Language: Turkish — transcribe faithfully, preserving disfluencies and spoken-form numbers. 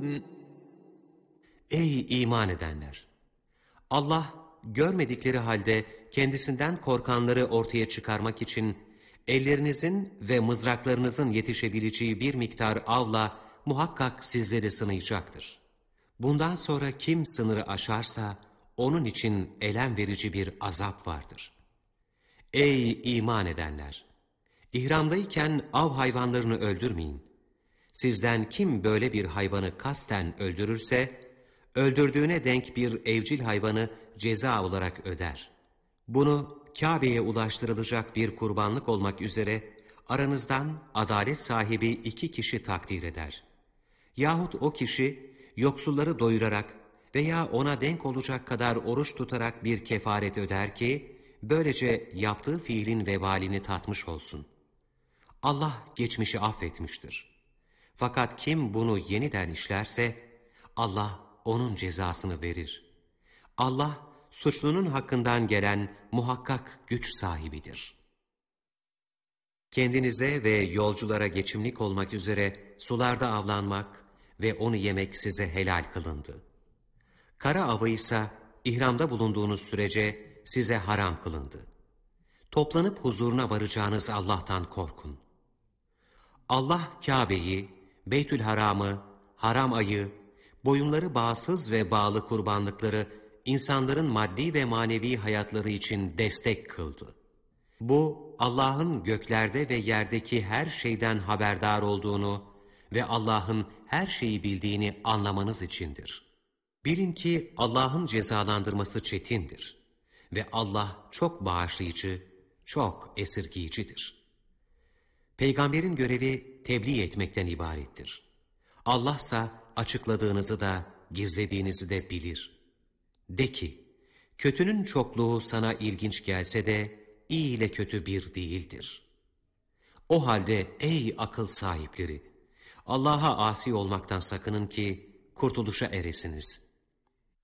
يعلمون. Ey iman edenler! Allah görmedikleri halde kendisinden korkanları ortaya çıkarmak için ellerinizin ve mızraklarınızın yetişebileceği bir miktar avla muhakkak sizleri sınayacaktır. Bundan sonra kim sınırı aşarsa onun için elem verici bir azap vardır. Ey iman edenler! İhramdayken av hayvanlarını öldürmeyin. Sizden kim böyle bir hayvanı kasten öldürürse, öldürdüğüne denk bir evcil hayvanı ceza olarak öder. Bunu Kabe'ye ulaştırılacak bir kurbanlık olmak üzere aranızdan adalet sahibi iki kişi takdir eder. Yahut o kişi yoksulları doyurarak veya ona denk olacak kadar oruç tutarak bir kefaret öder ki, böylece yaptığı fiilin vebalini tatmış olsun. Allah geçmişi affetmiştir. Fakat kim bunu yeniden işlerse, Allah onun cezasını verir. Allah, suçlunun hakkından gelen muhakkak güç sahibidir. Kendinize ve yolculara geçimlik olmak üzere sularda avlanmak ve onu yemek size helal kılındı. Kara avı ise ihramda bulunduğunuz sürece size haram kılındı. Toplanıp huzuruna varacağınız Allah'tan korkun. Allah Kabe'yi, Beytül Haram'ı, haram ayı, boyunları bağsız ve bağlı kurbanlıkları insanların maddi ve manevi hayatları için destek kıldı. Bu, Allah'ın göklerde ve yerdeki her şeyden haberdar olduğunu ve Allah'ın her şeyi bildiğini anlamanız içindir. Bilin ki Allah'ın cezalandırması çetindir ve Allah çok bağışlayıcı, çok esirgiyicidir. Peygamberin görevi tebliğ etmekten ibarettir. Allah'sa açıkladığınızı da gizlediğinizi de bilir. De ki, kötünün çokluğu sana ilginç gelse de iyi ile kötü bir değildir. O halde ey akıl sahipleri, Allah'a asi olmaktan sakının ki kurtuluşa eresiniz.